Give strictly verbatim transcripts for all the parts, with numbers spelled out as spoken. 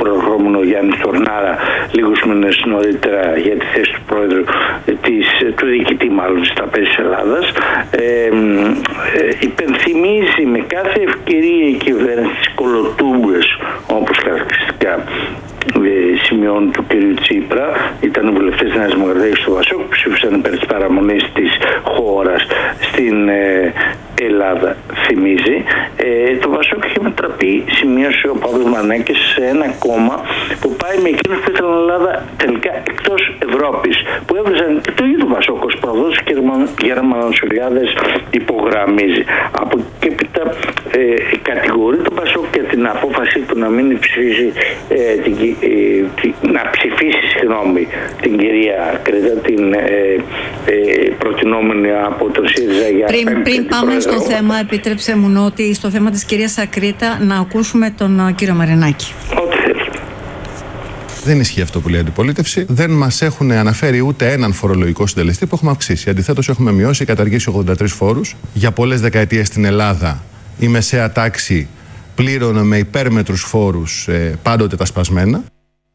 προχωρούμενο Γιάννη Στορνάρα λίγους μήνες νωρίτερα για τη θέση του πρόεδρου της, του διοικητή μάλλον της Τραπέζης Ελλάδας. Ε, ε, υπενθυμίζει με κάθε ευκαιρία η κυβέρνηση της κολοτούμπες, όπως χαρακτηριστικά ε, σημειώνει του κ. Τσίπρα. Ήταν οι βουλευτές της Νέας Δημοκρατίας του Πασόκ που ψήφισαν υπέρ της παραμονής της χώρας στην ε, Ελλάδα, θυμίζει. Ε, το Πασόκ είχε μετραπεί, σημείωσε ο Παύλος Μαρινάκης, σε ένα κόμμα που πάει με εκείνους που ήθελαν Ελλάδα τελικά εκτός Ευρώπης, που έβριζαν και το ίδιο το Πασόκ ως προδότης και Γερμανοσολιάδες υπογραμμίζει. Από εκεί και έπειτα ε, κατηγορεί το Πασόκ για την απόφαση του να μην ψηφίσει, ε, την, ε, την, να ψηφίσει συγγνώμη, την κυρία Κρήτα, την ε, ε, προτινόμενη από τον ΣΥΡΙΖΑ για πριν, πριν πάμε στο θέμα, επιτρέψε μου Νότι, στο θέμα της κυρίας Ακρίτα, να ακούσουμε τον uh, κύριο Μαρινάκη. Ό,τι θέλει. Δεν ισχύει αυτό που λέει η αντιπολίτευση. Δεν μας έχουν αναφέρει ούτε έναν φορολογικό συντελεστή που έχουμε αυξήσει. Αντιθέτως, έχουμε μειώσει, καταργήσει ογδόντα τρεις φόρους. Για πολλές δεκαετίες στην Ελλάδα η μεσαία τάξη πλήρωνε με υπέρμετρους φόρους ε, πάντοτε τα σπασμένα.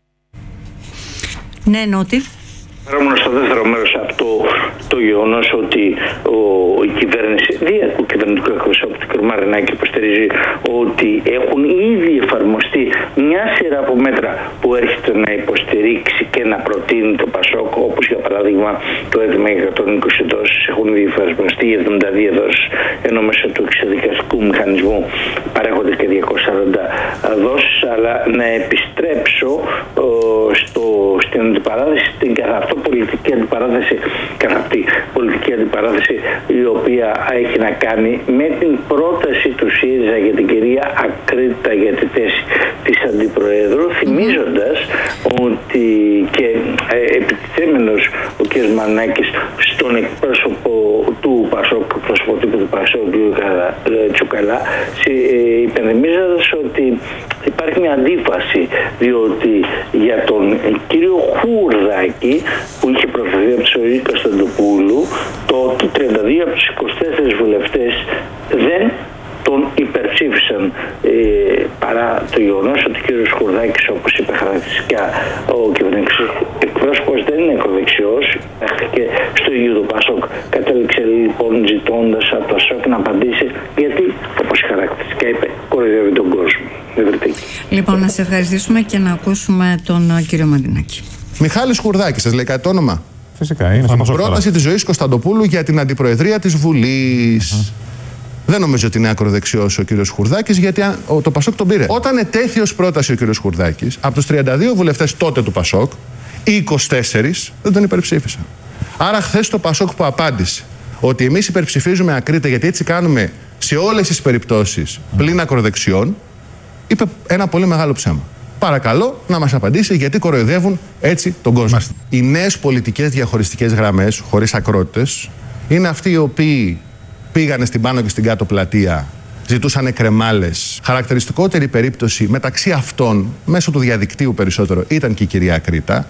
Ναι, Νότι. Ήμουν στο δεύτερο μέρος από το, το γεγονός ότι ο, η κυβέρνηση, δια του κυβερνητικού εκπροσώπου του κ. Μαρινάκη, υποστηρίζει ότι έχουν ήδη εφαρμοστεί μια σειρά από μέτρα που έρχεται να υποστηρίξει και να προτείνει το Πασόκ, όπως για παράδειγμα το έτοιμο για εκατόν είκοσι δόσεις έχουν ήδη εφαρμοστεί εβδομήντα δύο δόσεις, ενώ μέσω του εξοδικαστικού μηχανισμού παρέχονται και διακόσιες σαράντα δόσεις. Αλλά να επιστρέψω ο, στο, στην αντιπαράθεση, την καθ' πολιτική αντιπαράθεση, καθ' πολιτική αντιπαράθεση η οποία έχει να κάνει με την πρόταση του ΣΥΡΙΖΑ για την κυρία Ακρίτα για τη θέση της Αντιπροέδρου, θυμίζοντας ότι και ε, επιτιθέμενος ο κ. Μαρινάκης στον εκπρόσωπο του Πασόκ, πρόσωπο τύπου του Πασόκ, κ. Τσουκαλά, ε, υπενθυμίζοντας ότι υπάρχει μια αντίφαση, διότι για τον κύριο Χουρδάκη που είχε προφερθεί από τη Σωτήρη Κωνσταντοπούλου, τότε τριάντα δύο από τους είκοσι τέσσερις βουλευτές δεν τον υπερψήφισαν, ε, παρά το γεγονός ότι ο κύριος Χουρδάκης, όπως είπε χαρακτηριστικά ο κυβερνητικός εκπρόσωπος, δεν είναι ακροδεξιός, μέχρι και στο ίδιο το Πασόκ. Κατέληξε λοιπόν ζητώντας από το Πασόκ να απαντήσει, γιατί, όπως χαρακτηριστικά είπε, κοροϊδεύει τον κόσμο. Λοιπόν, να σε ευχαριστήσουμε και να ακούσουμε τον κύριο Μαρινάκη. Μιχάλης Χουρδάκης, σας λέει κάτι το όνομα? Φυσικά, είναι στην πρόταση της Ζωής Κωνσταντοπούλου για την αντιπροεδρία της Βουλής. Uh-huh. Δεν νομίζω ότι είναι ακροδεξιός ο κύριος Χουρδάκης, γιατί το Πασόκ τον πήρε. Όταν ετέθη ως πρόταση ο κύριος Χουρδάκης, από τους τριάντα δύο βουλευτές τότε του Πασόκ, οι είκοσι τέσσερις δεν τον υπερψήφισαν. Άρα, χθες το Πασόκ που απάντησε ότι εμείς υπερψηφίζουμε ακρίτα γιατί έτσι κάνουμε σε όλες τις περιπτώσεις πλην ακροδεξιών, είπε ένα πολύ μεγάλο ψέμα. Παρακαλώ να μας απαντήσει γιατί κοροϊδεύουν έτσι τον κόσμο. Μάλιστα. Οι νέες πολιτικές διαχωριστικές γραμμές, χωρίς ακρότητες, είναι αυτοί οι οποίοι πήγανε στην πάνω και στην κάτω πλατεία, ζητούσαν κρεμάλες. Χαρακτηριστικότερη περίπτωση μεταξύ αυτών, μέσω του διαδικτύου περισσότερο, ήταν και η κυρία Κρήτα,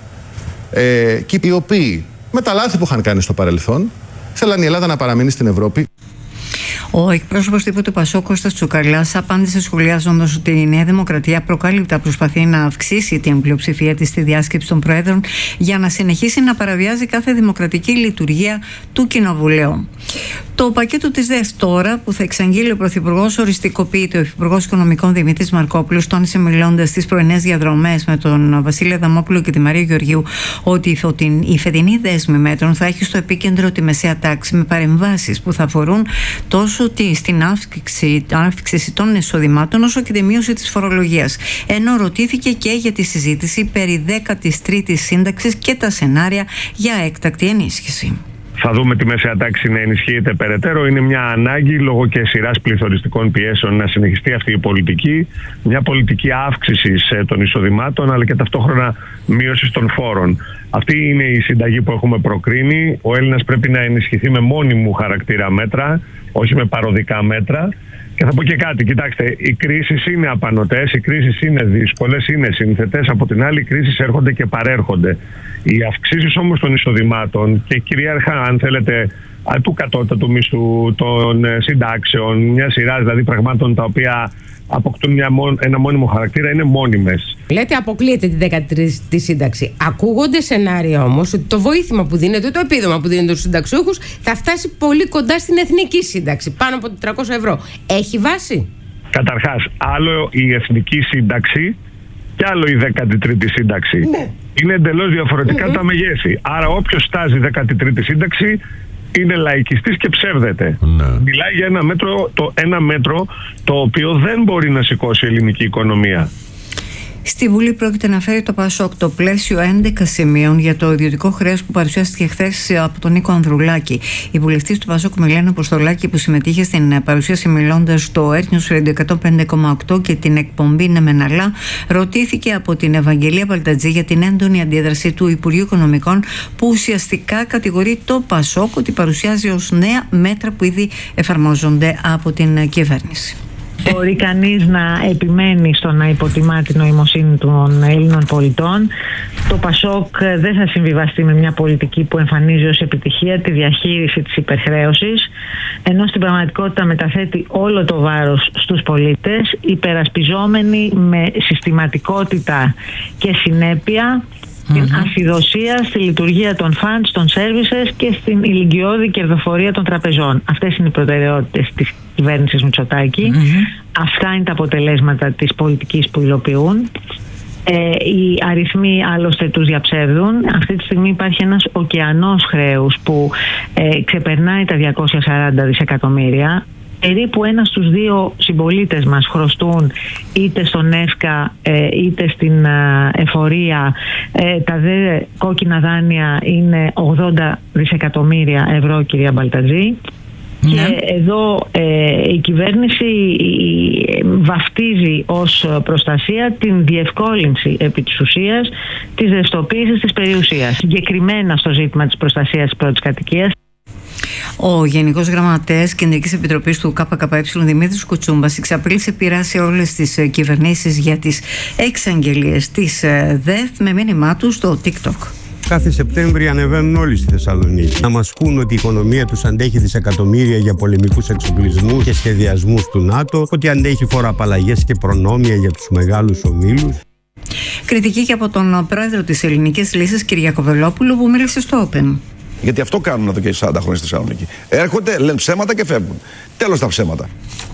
ε, και οι οποίοι με τα λάθη που είχαν κάνει στο παρελθόν, θέλαν η Ελλάδα να παραμείνει στην Ευρώπη. Ο εκπρόσωπος τύπου του Πασόκ, Κώστας Τσουκαλάς, απάντησε σχολιάζοντας ότι η Νέα Δημοκρατία προκάλυπτα προσπαθεί να αυξήσει την πλειοψηφία της στη διάσκεψη των Προέδρων για να συνεχίσει να παραβιάζει κάθε δημοκρατική λειτουργία του Κοινοβουλίου. Το πακέτο της ΔΕΘ τώρα, που θα εξαγγείλει ο Πρωθυπουργός, οριστικοποιείται. Ο Υφυπουργός Οικονομικών Δημήτρης Μαρκόπουλος τόνισε, μιλώντας στις πρωινές διαδρομές με τον Βασίλη Αδαμόπουλο και τη Μαρία Γεωργίου, ότι η φετινή δέσμη μέτρων θα έχει στο επίκεντρο τη μεσαία τάξη, με παρεμβάσεις που θα αφορούν τόσο στην αύξηση, αύξηση των εισοδημάτων όσο και τη μείωση της φορολογίας. Ενώ ρωτήθηκε και για τη συζήτηση περί δέκατης τρίτης σύνταξης και τα σενάρια για έκτακτη ενίσχυση. Θα δούμε τη μεσαία τάξη να ενισχύεται περαιτέρω. Είναι μια ανάγκη λόγω και σειράς πληθωριστικών πιέσεων να συνεχιστεί αυτή η πολιτική. Μια πολιτική αύξησης των εισοδημάτων αλλά και ταυτόχρονα μείωσης των φόρων. Αυτή είναι η συνταγή που έχουμε προκρίνει. Ο Έλληνας πρέπει να ενισχυθεί με μόνιμου χαρακτήρα μέτρα, όχι με παροδικά μέτρα. Και θα πω και κάτι, κοιτάξτε, οι κρίσεις είναι απανωτές, οι κρίσεις είναι δύσκολες, είναι σύνθετες. Από την άλλη, οι κρίσεις έρχονται και παρέρχονται. Οι αυξήσεις όμως των εισοδημάτων και κυρίαρχα, αν θέλετε, του κατώτατου μισθού, των συντάξεων, μια σειρά δηλαδή πραγμάτων τα οποία αποκτούν μια, ένα μόνιμο χαρακτήρα, είναι μόνιμες. Λέτε αποκλείεται την δέκατη τρίτη σύνταξη. Ακούγονται σενάρια όμως ότι το βοήθημα που δίνεται, το επίδομα που δίνεται στους συνταξιούχους θα φτάσει πολύ κοντά στην εθνική σύνταξη, πάνω από τετρακόσια ευρώ. Έχει βάση? Καταρχάς, άλλο η εθνική σύνταξη και άλλο η δέκατη τρίτη σύνταξη. Ναι. Είναι εντελώς διαφορετικά mm-hmm. τα μεγέθη. Άρα όποιος στάζει δέκατη τρίτη σύνταξη είναι λαϊκιστής και ψεύδεται. Ναι. Μιλάει για ένα μέτρο, το, ένα μέτρο το οποίο δεν μπορεί να σηκώσει η ελληνική οικονομία. Στη Βουλή πρόκειται να φέρει το ΠΑΣΟΚ το πλαίσιο έντεκα σημείων για το ιδιωτικό χρέος που παρουσιάστηκε χθες από τον Νίκο Ανδρουλάκη. Η βουλευτής του ΠΑΣΟΚ Μιλένα Αποστολάκη, που συμμετείχε στην παρουσίαση μιλώντας στο Earth News Radio εκατόν πέντε κόμμα οκτώ και την εκπομπή «Ναι μεν αλλά», ρωτήθηκε από την Ευαγγελία Μπαλτατζή για την έντονη αντίδραση του Υπουργείου Οικονομικών, που ουσιαστικά κατηγορεί το ΠΑΣΟΚ ότι παρουσιάζει ως νέα μέτρα που ήδη εφαρμόζονται από την κυβέρνηση. Μπορεί κανείς να επιμένει στο να υποτιμά την νοημοσύνη των Έλληνων πολιτών. Το ΠΑΣΟΚ δεν θα συμβιβαστεί με μια πολιτική που εμφανίζει ως επιτυχία τη διαχείριση της υπερχρέωσης, ενώ στην πραγματικότητα μεταθέτει όλο το βάρος στους πολίτες, υπερασπιζόμενοι με συστηματικότητα και συνέπεια την mm-hmm. ασυδοσία στη λειτουργία των funds, των services και στην ηλικιώδη κερδοφορία των τραπεζών. Αυτές είναι οι προτεραιότητες της κυβέρνησης Μητσοτάκη. Mm-hmm. Αυτά είναι τα αποτελέσματα της πολιτικής που υλοποιούν. Ε, οι αριθμοί άλλωστε τους διαψεύδουν. Αυτή τη στιγμή υπάρχει ένας ωκεανός χρέους που ε, ξεπερνάει τα διακόσια σαράντα δισεκατομμύρια. Περίπου ένα στους δύο συμπολίτες μας χρωστούν είτε στον ΕΦΚΑ είτε στην εφορία. Τα δε κόκκινα δάνεια είναι ογδόντα δισεκατομμύρια ευρώ, κυρία Μπαλτατζή. Ναι. Και εδώ ε, η κυβέρνηση βαφτίζει ως προστασία την διευκόλυνση επί της ουσίας της ρευστοποίησης της περιουσίας, συγκεκριμένα στο ζήτημα της προστασίας της πρώτης κατοικίας. Ο Γενικός Γραμματέας Κεντρικής Επιτροπής του ΚΚΕ, Δημήτρης Κουτσούμπας, εξαπέλυσε πειρά σε όλες τις κυβερνήσεις για τις εξαγγελίες της ΔΕΘ με μήνυμά του στο TikTok. Κάθε Σεπτέμβρη ανεβαίνουν όλοι στη Θεσσαλονίκη να μας πούν ότι η οικονομία τους αντέχει δισεκατομμύρια για πολεμικούς εξοπλισμούς και σχεδιασμούς του ΝΑΤΟ, ότι αντέχει φοροαπαλλαγές και προνόμια για τους μεγάλους ομίλους. Κριτική και από τον πρόεδρο της Ελληνικής Λύσης, Κυριάκο Βελόπουλο, που μίλησε στο Open. Γιατί αυτό κάνουν εδώ και σαράντα χρόνια στη Θεσσαλονίκη. Έρχονται, λένε ψέματα και φεύγουν. Τέλος τα ψέματα.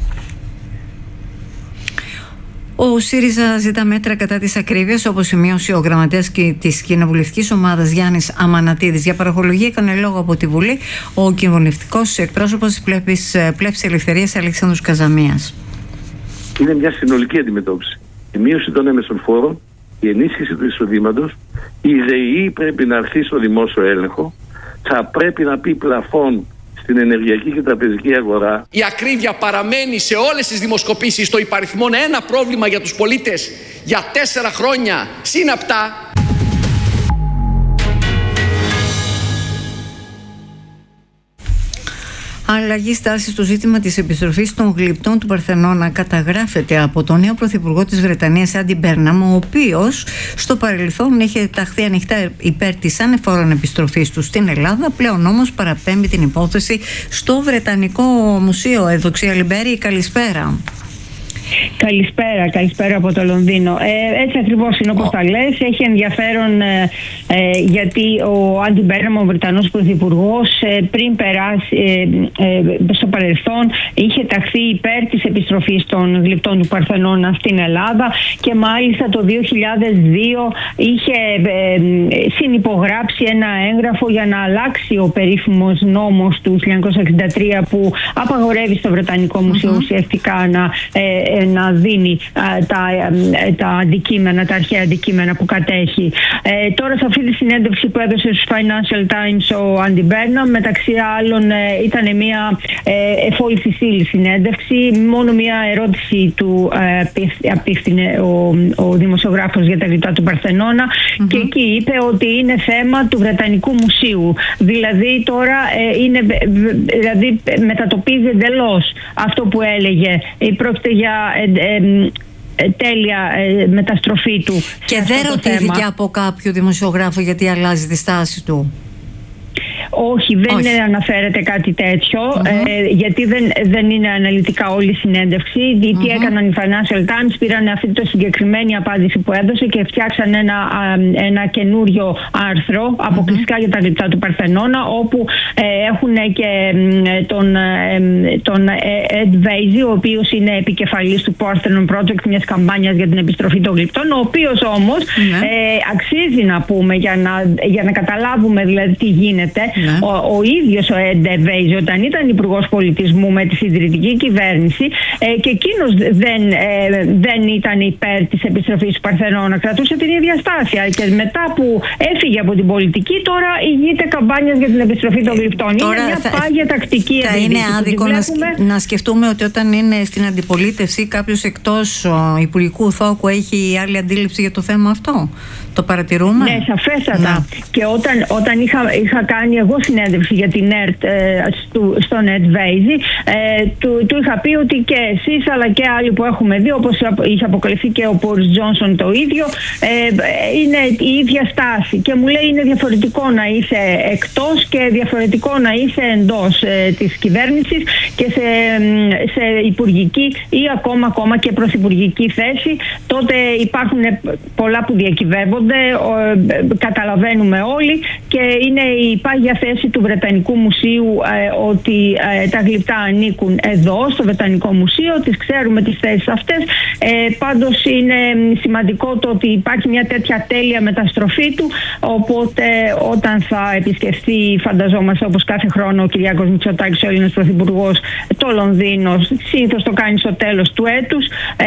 Ο ΣΥΡΙΖΑ ζητά μέτρα κατά της ακρίβειας, όπως σημείωσε ο γραμματέας της κοινοβουλευτικής ομάδας Γιάννης Αμανατίδης. Για παραγωγή έκανε λόγο από τη Βουλή ο κοινοβουλευτικός εκπρόσωπος της Πλεύσης Ελευθερίας Αλέξανδρος Καζαμίας. Είναι μια συνολική αντιμετώπιση. Η μείωση των έμεσων φόρων, η ενίσχυση του εισοδήματος, η ΔΕΗ πρέπει να αρχίσει στο δημόσιο έλεγχο, θα πρέπει να πει πλαφόν στην ενεργειακή και τραπεζική αγορά. Η ακρίβεια παραμένει σε όλες τις δημοσκοπήσεις το υπαριθμόν ένα πρόβλημα για τους πολίτες για τέσσερα χρόνια συναπτά. Αλλαγή στάση στο ζήτημα της επιστροφής των γλυπτών του Παρθενώνα καταγράφεται από τον νέο πρωθυπουργό της Βρετανίας, Άντι Μπέρναμ, ο οποίος στο παρελθόν είχε ταχθεί ανοιχτά υπέρ της ανεφόρων επιστροφής του στην Ελλάδα. Πλέον όμως παραπέμπει την υπόθεση στο Βρετανικό Μουσείο. Ευδοξία Λιμπέρη, καλησπέρα. Καλησπέρα, καλησπέρα από το Λονδίνο. Ε, έτσι ακριβώς είναι όπως τα λες. Έχει ενδιαφέρον ε, ε, γιατί ο Άντι Μπέρναμ, ο Βρετανός Πρωθυπουργός, ε, πριν περάσει ε, ε, στο παρελθόν είχε ταχθεί υπέρ της επιστροφής των γλυπτών του Παρθενώνα στην Ελλάδα και μάλιστα το δύο χιλιάδες δύο είχε ε, συνυπογράψει ένα έγγραφο για να αλλάξει ο περίφημος νόμος του χίλια εννιακόσια εξήντα τρία που απαγορεύει στο Βρετανικό Μουσείο mm-hmm. ουσιαστικά να ε, να δίνει α, τα, α, τα αντικείμενα, τα αρχαία αντικείμενα που κατέχει. Ε, τώρα σε αυτή τη συνέντευξη που έδωσε στους Financial Times ο Άντι Μπέρναμ, μεταξύ άλλων ε, ήταν μια ε, εφόλη ύλη συνέντευξη, μόνο μια ερώτηση του ε, απίφθινε ο, ο δημοσιογράφος για τα γλυπτά του Παρθενώνα mm-hmm. και εκεί είπε ότι είναι θέμα του Βρετανικού Μουσείου. Δηλαδή τώρα ε, είναι, δηλαδή μετατοπίζει εντελώς αυτό που έλεγε. Πρόκειται για Ε, ε, ε, τέλεια ε, μεταστροφή του. Και δεν ρωτήθηκε από κάποιο δημοσιογράφο γιατί αλλάζει τη στάση του. Όχι, δεν Όχι. αναφέρεται κάτι τέτοιο, Mm-hmm. ε, γιατί δεν, δεν είναι αναλυτικά όλη η συνέντευξη. Mm-hmm. Τι έκαναν οι Financial Times, πήραν αυτή τη συγκεκριμένη απάντηση που έδωσε και φτιάξαν ένα, ένα καινούριο άρθρο αποκλειστικά mm-hmm. για τα γλυπτά του Παρθενώνα, όπου ε, έχουν και τον, ε, τον Ed Vaizey, ο οποίος είναι επικεφαλής του Parthenon Project, μιας καμπάνιας για την επιστροφή των γλυπτών, ο οποίος όμως mm-hmm. ε, αξίζει να πούμε για να, για να καταλάβουμε δηλαδή τι γίνεται. Mm-hmm. Ο, ο ίδιος ο Ed Vaizey, όταν ήταν υπουργός πολιτισμού με τη συντηρητική κυβέρνηση, ε, και εκείνος δεν, ε, δεν ήταν υπέρ της επιστροφής του Παρθενώνα, κρατούσε την ίδια στάση. Και μετά που έφυγε από την πολιτική, τώρα ηγείται καμπάνιας για την επιστροφή των γλυπτών. Τώρα είναι μια θα, πάγια τακτική. Θα είναι άδικο να, να σκεφτούμε ότι όταν είναι στην αντιπολίτευση κάποιος εκτός ο, υπουργικού θόκου έχει άλλη αντίληψη για το θέμα αυτό. Το παρατηρούμε. Ναι, σαφέστατα. Να. Και όταν, όταν είχα, είχα κάνει εγώ συνέντευξη για την ΕΡΤ ε, στο, στον Ed Vaizey, ε, του, του είχα πει ότι και εσείς αλλά και άλλοι που έχουμε δει, όπως είχε αποκαλυφθεί και ο Boris Johnson το ίδιο, ε, είναι η ίδια στάση. Και μου λέει είναι διαφορετικό να είσαι εκτός και διαφορετικό να είσαι εντός ε, της κυβέρνησης και σε, σε υπουργική ή ακόμα, ακόμα και πρωθυπουργική θέση. Τότε υπάρχουν πολλά που διακυβεύονται. Καταλαβαίνουμε όλοι, και είναι η πάγια θέση του Βρετανικού Μουσείου ε, ότι ε, τα γλυπτά ανήκουν εδώ στο Βρετανικό Μουσείο, τις ξέρουμε τις θέσεις αυτές. Ε, πάντως είναι σημαντικό το ότι υπάρχει μια τέτοια τέλεια μεταστροφή του, οπότε όταν θα επισκεφθεί, φανταζόμαστε όπως κάθε χρόνο, ο Κυριάκος Μητσοτάκης, ο Έλληνας Πρωθυπουργός, το Λονδίνο, συνήθως το κάνει στο τέλος του έτους, ε,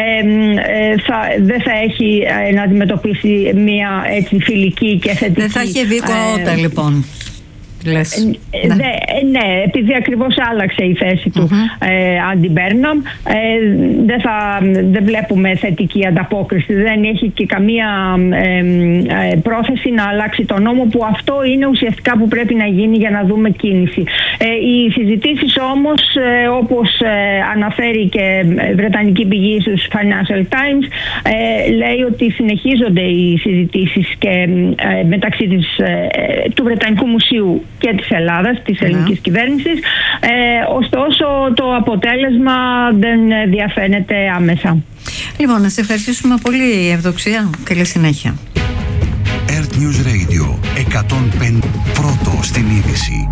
ε, θα, δεν θα έχει ε, να αντιμετωπίσει μια έτσι φιλική και θετική. Δεν θα είχε Βίκο Αότα, ε, λοιπόν. Λες. Ε, ναι. Δε, ναι, επειδή ακριβώς άλλαξε η θέση του mm-hmm. ε, Άντι Μπέρναμ, ε, δεν, θα, δεν βλέπουμε θετική ανταπόκριση. Δεν έχει και καμία ε, ε, πρόθεση να αλλάξει τον νόμο, που αυτό είναι ουσιαστικά που πρέπει να γίνει για να δούμε κίνηση. Ε, οι συζητήσεις όμως, ε, όπως ε, αναφέρει και βρετανική πηγή στους Financial Times, ε, λέει ότι συνεχίζονται οι συζητήσεις και, ε, μεταξύ της, ε, του Βρετανικού Μουσείου και της Ελλάδας, της ελληνικής yeah. κυβέρνησης. Ε, ωστόσο το αποτέλεσμα δεν διαφαίνεται άμεσα. Λοιπόν, να σε ευχαριστήσουμε πολύ, Ευδοξία. Καλή συνέχεια. Earth News Radio εκατόν πέντε, πρώτο στην είδηση.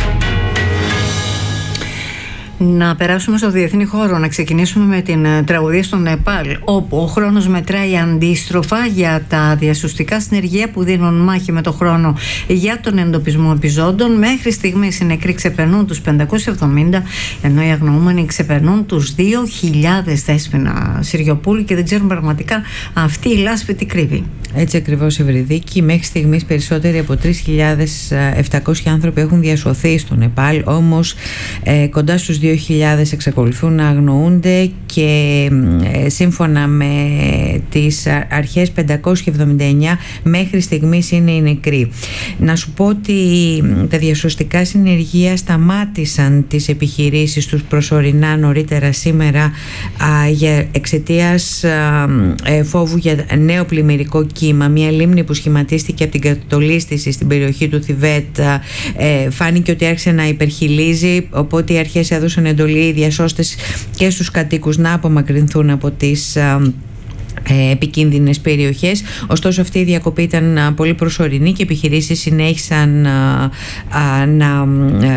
Να περάσουμε στο διεθνή χώρο, να ξεκινήσουμε με την τραγωδία στο Νεπάλ, όπου ο χρόνος μετράει αντίστροφα για τα διασωστικά συνεργεία που δίνουν μάχη με το χρόνο για τον εντοπισμό επιζώντων. Μέχρι στιγμής οι νεκροί ξεπερνούν τους πεντακόσιους εβδομήντα, ενώ οι αγνοούμενοι ξεπερνούν τους δύο χιλιάδες. Δέσποινα Συριοπούλου, και δεν ξέρουν πραγματικά αυτή η λάσπη τι κρύβει. Έτσι ακριβώς, Ευρυδίκη. Μέχρι στιγμής περισσότεροι από τρεις χιλιάδες επτακόσιοι άνθρωποι έχουν διασωθεί στο Νεπάλ, όμως ε, κοντά στους δύο χιλιάδες εξακολουθούν να αγνοούνται και ε, σύμφωνα με τις αρχές πεντακόσιοι εβδομήντα εννέα μέχρι στιγμής είναι οι νεκροί. Να σου πω ότι τα διασωστικά συνεργεία σταμάτησαν τις επιχειρήσεις τους προσωρινά νωρίτερα σήμερα α, για εξαιτίας α, ε, φόβου για νέο πλημμυρικό κύμα. Μια λίμνη που σχηματίστηκε από την κατολίσθηση στην περιοχή του Θιβέτ ε, φάνηκε ότι άρχισε να υπερχειλίζει, οπότε οι αρχές έδωσαν εντολή οι διασώστες και στους κατοίκους να απομακρυνθούν από τις α, Ε, επικίνδυνες περιοχές. Ωστόσο αυτή η διακοπή ήταν α, πολύ προσωρινή και οι επιχειρήσεις συνέχισαν α, α, να, α,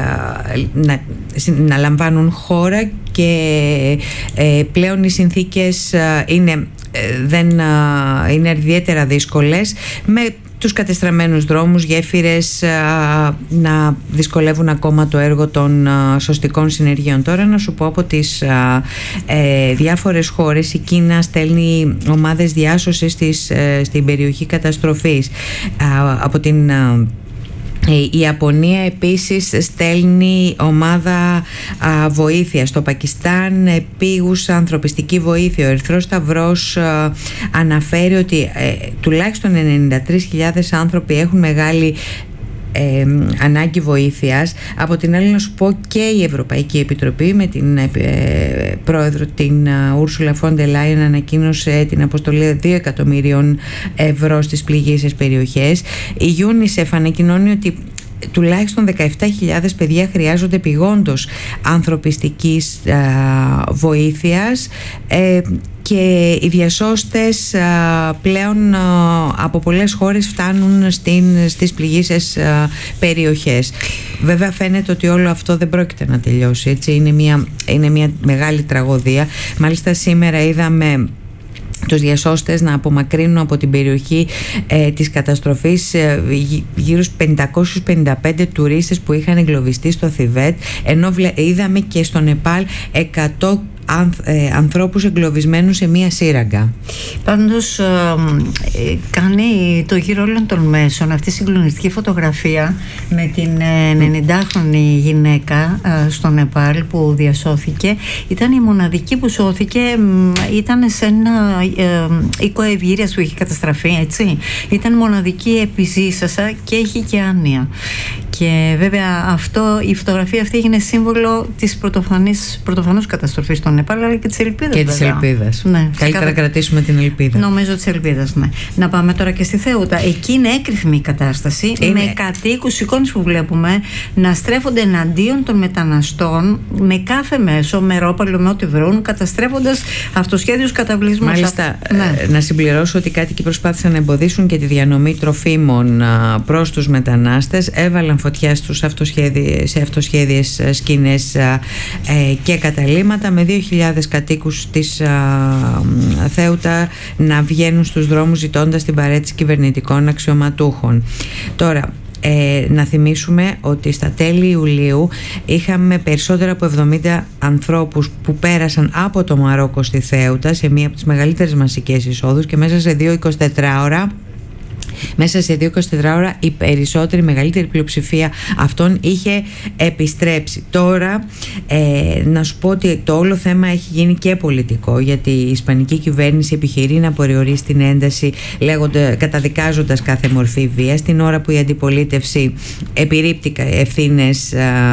να, να λαμβάνουν χώρα και ε, πλέον οι συνθήκες α, είναι, ε, δεν, α, είναι ιδιαίτερα δύσκολες, με τους κατεστραμμένους δρόμους, γέφυρες α, να δυσκολεύουν ακόμα το έργο των α, σωστικών συνεργείων. Τώρα να σου πω από τις α, ε, διάφορες χώρες, η Κίνα στέλνει ομάδες διάσωσης στις, ε, στην περιοχή καταστροφής. Α, από την α, η Ιαπωνία επίσης στέλνει ομάδα α, βοήθεια. Στο Πακιστάν επίγουσα ανθρωπιστική βοήθεια. Ο Ερυθρός Σταυρός α, αναφέρει ότι ε, τουλάχιστον ενενήντα τρεις χιλιάδες άνθρωποι έχουν μεγάλη Ε, ανάγκη βοήθειας. Από την άλλη να σου πω και η Ευρωπαϊκή Επιτροπή με την ε, πρόεδρο την Ursula von der Leyen ανακοίνωσε την αποστολή δύο εκατομμυρίων ευρώ στις πληγείσες περιοχές. Η UNICEF ανακοινώνει ότι τουλάχιστον δεκαεπτά χιλιάδες παιδιά χρειάζονται επειγόντως ανθρωπιστικής α, βοήθειας ε, και οι διασώστες α, πλέον α, από πολλές χώρες φτάνουν στην, στις πληγείσες α, περιοχές. Βέβαια φαίνεται ότι όλο αυτό δεν πρόκειται να τελειώσει, έτσι. Είναι μια, είναι μια μεγάλη τραγωδία. Μάλιστα σήμερα είδαμε τους διασώστες να απομακρύνουν από την περιοχή ε, της καταστροφής ε, γύρω στους πεντακόσιους πενήντα πέντε τουρίστες που είχαν εγκλωβιστεί στο Θιβέτ, ενώ είδαμε και στο Νεπάλ εκατό ανθ, ε, ανθρώπους εγκλωβισμένους σε μία σύραγγα. Πάντως ε, ε, κάνει το γύρο όλων των μέσων αυτή η συγκλονιστική φωτογραφία με την ενενηντάχρονη γυναίκα ε, στο Νεπάλ που διασώθηκε. Ήταν η μοναδική που σώθηκε, ε, ήταν σε ένα ε, οίκο ευγυρίας που είχε καταστραφεί, έτσι. Ήταν μοναδική, επιζήσασα και έχει και άνοια. Και βέβαια αυτό, η φωτογραφία αυτή έγινε σύμβολο της πρωτοφανούς καταστροφής στον Νεπάλ, αλλά και της ελπίδας. Και της ελπίδας. Ναι, καλύτερα να κρατήσουμε την ελπίδα. Νομίζω της ελπίδας, ναι. Να πάμε τώρα και στη Θέουτα. Εκεί είναι έκρηθμη η κατάσταση. Είναι... με κατοίκους, εικόνες που βλέπουμε να στρέφονται εναντίον των μεταναστών με κάθε μέσο, με ρόπαλο, με ό,τι βρουν, καταστρέφοντας αυτοσχέδιους καταβλισμούς. Μάλιστα, ναι. Να συμπληρώσω ότι κάτοικοι προσπάθησαν να εμποδίσουν και τη διανομή τροφίμων προς τους μετανάστες. Έβαλαν φωτιά στους αυτοσχέδι... σε αυτοσχέδιες σκηνές ε, και καταλύματα, με δύο χιλιάδες κατοίκους της α, Θέουτα να βγαίνουν στους δρόμους ζητώντας την παραίτηση κυβερνητικών αξιωματούχων. Τώρα, Ε, να θυμίσουμε ότι στα τέλη Ιουλίου είχαμε περισσότερα από εβδομήντα ανθρώπους που πέρασαν από το Μαρόκο στη Θέουτα σε μία από τις μεγαλύτερες μαζικές εισόδους, και μέσα σε δύο εικοσιτετράωρα Μέσα σε δύο εικοσιτετράωρα η περισσότερη, η μεγαλύτερη πλειοψηφία αυτών είχε επιστρέψει. Τώρα ε, να σου πω ότι το όλο θέμα έχει γίνει και πολιτικό, γιατί η ισπανική κυβέρνηση επιχειρεί να περιορίσει την ένταση, λέγοντα, καταδικάζοντας κάθε μορφή βίας, την ώρα που η αντιπολίτευση επιρρύπτει ευθύνες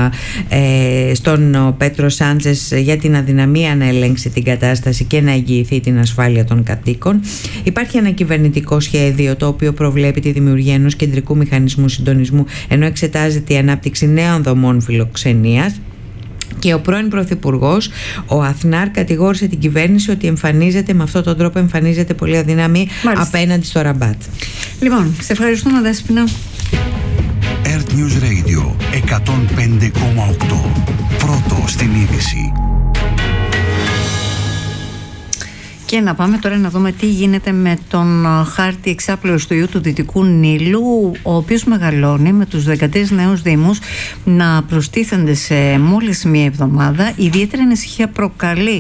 ε, στον Πέτρο Σάντσες για την αδυναμία να ελέγξει την κατάσταση και να εγγυηθεί την ασφάλεια των κατοίκων. Υπάρχει ένα κυβερνητικό σχέδιο το οποίο προβλέπει τη δημιουργία ενός κεντρικού μηχανισμού συντονισμού, ενώ εξετάζεται η ανάπτυξη νέων δομών φιλοξενίας. Και ο πρώην Πρωθυπουργός, ο Αθνάρ, κατηγόρησε την κυβέρνηση ότι εμφανίζεται με αυτόν τον τρόπο εμφανίζεται πολύ αδύναμη απέναντι στο Ραμπάτ. Λοιπόν, σε ευχαριστούμε, Δέσποινα. Earth News Radio εκατόν πέντε κόμμα οκτώ. Πρώτο στην είδηση. Και να πάμε τώρα να δούμε τι γίνεται με τον χάρτη εξάπλωσης του ιού του Δυτικού Νείλου, ο οποίος μεγαλώνει, με τους δεκατρείς νέους δήμους να προστίθενται σε μόλις μία εβδομάδα. Ιδιαίτερη ανησυχία προκαλεί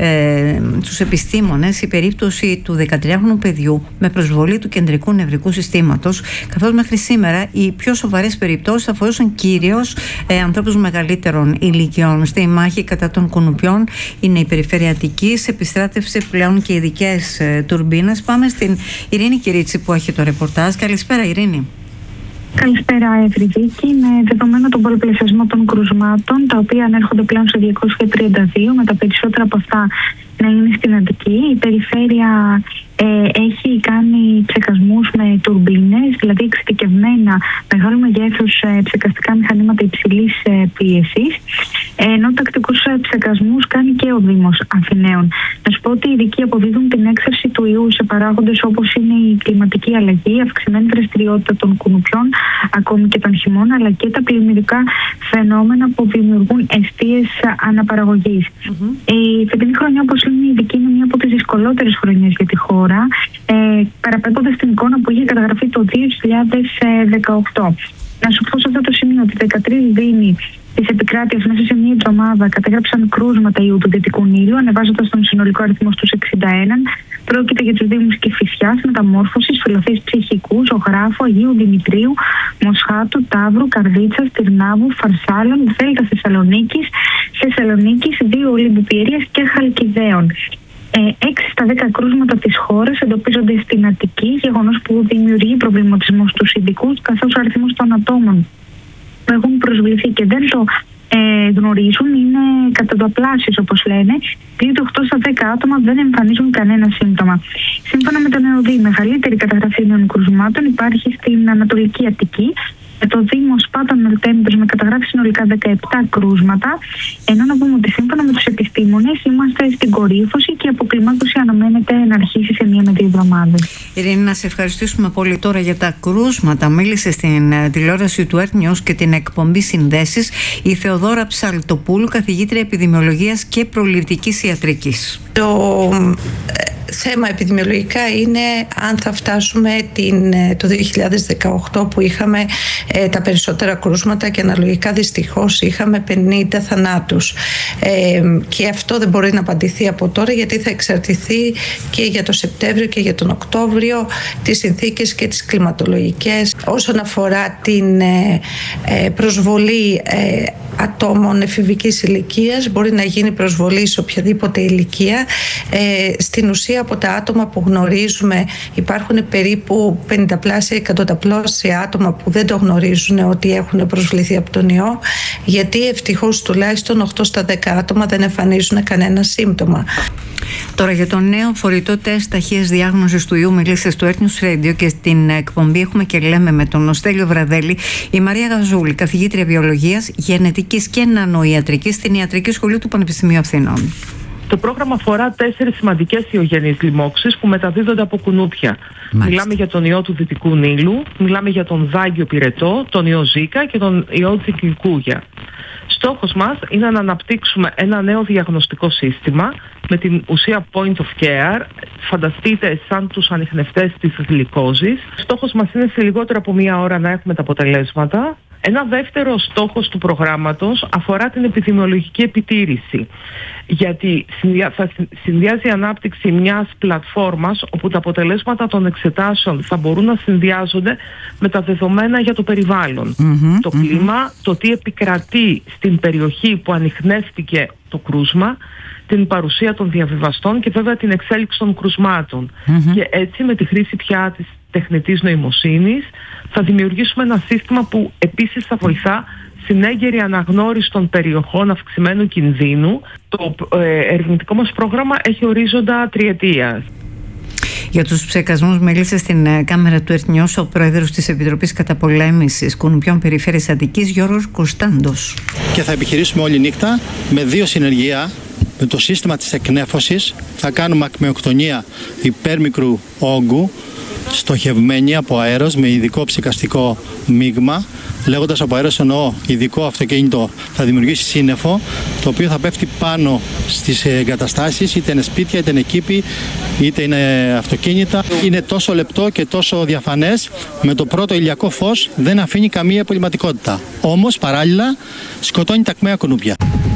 ε, τους επιστήμονες η περίπτωση του δεκατριάχρονου παιδιού με προσβολή του κεντρικού νευρικού συστήματος, καθώς μέχρι σήμερα οι πιο σοβαρές περιπτώσεις αφορούσαν κυρίως ε, ανθρώπους μεγαλύτερων ηλικιών. Στη μάχη κατά των κουνουπιών είναι η περιφέρεια Αττικής, επιστράτευσε πλέον και ειδικές ε, τουρμπίνες. Πάμε στην Ειρήνη Κυρίτσι που έχει το ρεπορτάζ. Καλησπέρα, Ειρήνη. Καλησπέρα, Ευρυδίκη. Με δεδομένο τον πολλαπλασιασμό των κρουσμάτων, τα οποία ανέρχονται πλέον σε διακόσια τριάντα δύο, με τα περισσότερα από αυτά να είναι στην Αττική, η περιφέρεια ε, έχει κάνει ψεκασμούς με τουρμπίνες, δηλαδή εξειδικευμένα μεγάλου μεγέθους ε, ψεκαστικά μηχανήματα υψηλής ε, πίεσης, ε, ενώ τακτικούς ε, ψεκασμούς κάνει και ο Δήμος Αθηναίων. Να σου πω ότι οι ειδικοί αποδίδουν την έξαρση του ιού σε παράγοντες όπως είναι η κλιματική αλλαγή, η αυξημένη δραστηριότητα των κουνουπιών, ακόμη και τον χειμώνα, αλλά και τα πλημμυρικά φαινόμενα που δημιουργούν εστίες αναπαραγωγής. Mm-hmm. Η φετινή χρονιά, όπως λένε οι ειδικοί, είναι μία από τις δυσκολότερες χρονιές για τη χώρα, ε, παραπέμποντας την εικόνα που είχε καταγραφεί το δύο χιλιάδες δεκαοκτώ. Να σου πω σε αυτό το σημείο ότι δεκατρείς δήμοι της επικράτειας μέσα σε μία εβδομάδα κατέγραψαν κρούσματα ιού του Δυτικού Νείλου, ανεβάζοντας τον συνολικό αριθμό στους εξήντα ένα. Πρόκειται για τους δήμους Κηφισιάς, Μεταμόρφωσης, Φιλοθέης Ψυχικού, Ζωγράφου, Αγίου Δημητρίου, Μοσχάτου, Ταύρου, Καρδίτσας, Τυρνάβου, Φαρσάλων, Δέλτα Θεσσαλονίκης, Θεσσαλονίκης, δύο Ολύμπου Πιερίας και Χαλκιδαίων. έξι στα δέκα κρούσματα της χώρας εντοπίζονται στην Αττική, γεγονός που δημιουργεί προβληματισμό στους ειδικούς, καθώς ο αριθμός των ατόμων που έχουν προσβληθεί και δεν το ε, γνωρίζουν είναι κατατοπλάσιος, όπως λένε, διότι οκτώ στα δέκα άτομα δεν εμφανίζουν κανένα σύμπτωμα. Σύμφωνα με τον ΕΟΔΗ, η μεγαλύτερη καταγραφή νέων κρουσμάτων υπάρχει στην Ανατολική Αττική, Για το Δήμο Σπάτων Νορτέμπτος με καταγράφει συνολικά δεκαεπτά κρούσματα, ενώ να πούμε ότι σύμφωνα με τους επιστήμονες είμαστε στην κορύφωση και η αποκλιμάκωση αναμένεται να αρχίσει σε μία με δύο εβδομάδες. Ειρήνη, να σε ευχαριστήσουμε πολύ τώρα για τα κρούσματα. Μίλησε στην τηλεόραση του Earth News και την εκπομπή Συνδέσεις η Θεοδόρα Ψαλτοπούλου, καθηγήτρια επιδημιολογίας και προληπτικής ιατρικής. Το θέμα επιδημιολογικά είναι αν θα φτάσουμε την, το δύο χιλιάδες δεκαοκτώ που είχαμε ε, τα περισσότερα κρούσματα και αναλογικά δυστυχώς είχαμε πενήντα θανάτους. Ε, και αυτό δεν μπορεί να απαντηθεί από τώρα, γιατί θα εξαρτηθεί και για το Σεπτέμβριο και για τον Οκτώβριο τις συνθήκες και τις κλιματολογικές. Όσον αφορά την ε, ε, προσβολή ε, ατόμων εφηβικής ηλικίας, μπορεί να γίνει προσβολή σε οποιαδήποτε ηλικία. Ε, στην ουσία από τα άτομα που γνωρίζουμε υπάρχουν περίπου πενηνταπλάσια, εκατονταπλάσια άτομα που δεν το γνωρίζουν ότι έχουν προσβληθεί από τον ιό, γιατί ευτυχώς τουλάχιστον οκτώ στα δέκα άτομα δεν εμφανίζουν κανένα σύμπτωμα. Τώρα για το νέο φορητό τεστ ταχείας διάγνωσης του ιού μιλήσατε στο Earth News Radio και στην εκπομπή Έχουμε και Λέμε με τον Στέλιο Βραδέλη η Μαρία Γαζούλη, καθηγήτρια βιολογίας, γενετικής και νανοϊατρικής στην Ιατρική Σχολή του Πανεπιστημίου Αθηνών. Το πρόγραμμα αφορά τέσσερις σημαντικές ιογενείς λοιμώξεις που μεταδίδονται από κουνούπια. Μάλιστα. Μιλάμε για τον ιό του Δυτικού Νείλου, μιλάμε για τον δάγκιο πυρετό, τον ιό Ζίκα και τον ιό τσικλικούγια. Στόχος μας είναι να αναπτύξουμε ένα νέο διαγνωστικό σύστημα με την ουσία point of care, φανταστείτε σαν τους ανιχνευτές της γλυκόζης. Στόχος μας είναι σε λιγότερο από μία ώρα να έχουμε τα αποτελέσματα. Ένα δεύτερο στόχος του προγράμματος αφορά την επιδημιολογική επιτήρηση, γιατί θα συνδυάζει η ανάπτυξη μιας πλατφόρμας όπου τα αποτελέσματα των εξετάσεων θα μπορούν να συνδυάζονται με τα δεδομένα για το περιβάλλον, mm-hmm, το mm-hmm. κλίμα, το τι επικρατεί στην περιοχή που ανιχνεύτηκε το κρούσμα, την παρουσία των διαβιβαστών και βέβαια την εξέλιξη των κρουσμάτων. Mm-hmm. Και έτσι με τη χρήση πια της τεχνητής νοημοσύνης θα δημιουργήσουμε ένα σύστημα που επίσης θα βοηθά στην έγκαιρη αναγνώριση των περιοχών αυξημένου κινδύνου. Το ε, ερευνητικό μας πρόγραμμα έχει ορίζοντα τριετίας. Για τους ψεκασμούς μίλησε στην ε, κάμερα του Earth News ο πρόεδρος της Επιτροπής Καταπολέμησης Κουνουπιών Περιφέρειας Αττικής, Γιώργος Κωνσταντός. Και θα επιχειρήσουμε όλη νύχτα με δύο συνεργεία. Με το σύστημα της εκνέφωσης θα κάνουμε ακμεοκτονία υπέρμικρου όγκου, στοχευμένη από αέρος με ειδικό ψεκαστικό μείγμα. Λέγοντας από αέρος εννοώ ειδικό αυτοκίνητο, θα δημιουργήσει σύννεφο το οποίο θα πέφτει πάνω στις εγκαταστάσεις, είτε είναι σπίτια, είτε είναι κήποι, είτε είναι αυτοκίνητα. Είναι τόσο λεπτό και τόσο διαφανές, με το πρώτο ηλιακό φως δεν αφήνει καμία υπολειμματικότητα. Όμως παράλληλα σκοτώνει τα ακμαία κουνούπια.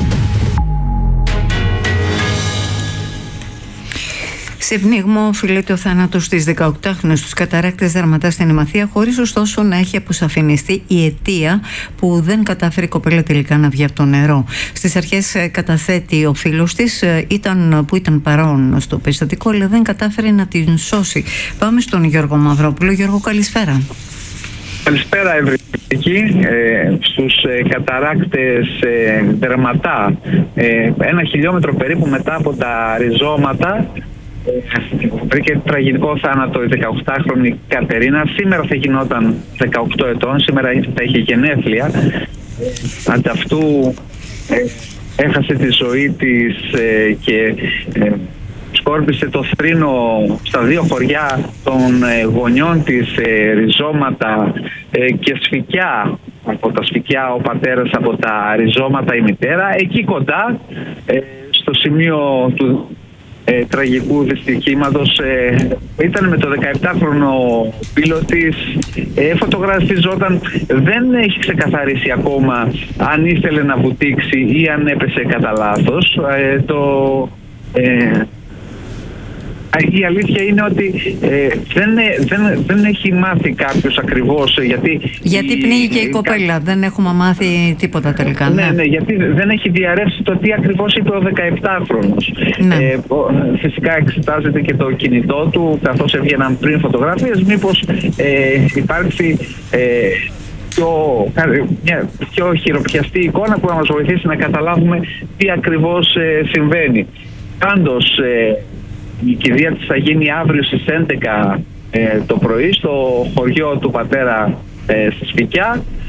Σε πνίγμο οφείλεται ο θάνατος της δεκαοκτάχρονης στους καταράκτες Δαρματά στην Ημαθία, χωρίς ωστόσο να έχει αποσαφινιστεί η αιτία που δεν κατάφερε η κοπέλα τελικά να βγει από το νερό. Στις αρχές καταθέτει ο φίλος της ήταν, που ήταν παρόν στο περιστατικό, αλλά δεν κατάφερε να την σώσει. Πάμε στον Γιώργο Μαυρόπουλο. Γιώργο, καλησπέρα. Καλησπέρα Ευρωπαϊκή, ε, στους ε, καταράκτες ε, Δερματά, ε, ένα χιλιόμετρο περίπου μετά από τα ριζώματα, βρήκε τραγικό θάνατο η δεκαοκτάχρονη Κατερίνα. Σήμερα θα γινόταν δεκαοκτώ ετών, σήμερα θα είχε γενέθλια. Ανταυτού ε, έχασε τη ζωή της ε, και ε, σκόρπισε το θρήνο στα δύο χωριά των ε, γονιών της, ε, ριζώματα ε, και σφικιά. Από τα σφικιά ο πατέρας, από τα ριζώματα η μητέρα. Εκεί κοντά, ε, στο σημείο του Ε, τραγικού δυστυχήματος, ε, ήταν με το δεκαεπτάχρονο φίλο της, ε, φωτογραφιζόταν. Δεν έχει ξεκαθαρίσει ακόμα αν ήθελε να βουτήξει ή αν έπεσε κατά λάθος. Ε, το, ε, η αλήθεια είναι ότι ε, δεν, δεν, δεν έχει μάθει κάποιος ακριβώς γιατί... Γιατί η, πνίγηκε η κοπέλα, κα... δεν έχουμε μάθει τίποτα τελικά. Ναι, ναι, ναι, γιατί δεν έχει διαρρεύσει το τι ακριβώς είπε ο δεκαεπτάχρονος. Ναι. Ε, φυσικά εξετάζεται και το κινητό του, καθώς έβγαιναν πριν φωτογραφίες, μήπως ε, υπάρξει... Ε, Πιο, μια πιο χειροπιαστή εικόνα που να μας βοηθήσει να καταλάβουμε τι ακριβώς ε, συμβαίνει. Πάντως, ε, η κηδεία της θα γίνει αύριο στις έντεκα ε, το πρωί στο χωριό του πατέρα ε, στη Σφικιά.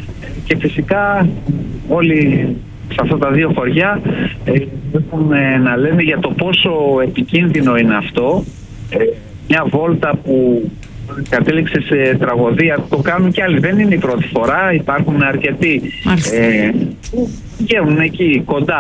και φυσικά όλοι σε αυτά τα δύο χωριά ε, έχουν ε, να λένε για το πόσο επικίνδυνο είναι αυτό. Ε, μια βόλτα που κατέληξε σε τραγωδία, το κάνουν κι άλλοι. Δεν είναι η πρώτη φορά, υπάρχουν αρκετοί ε, που βγαίνουν εκεί κοντά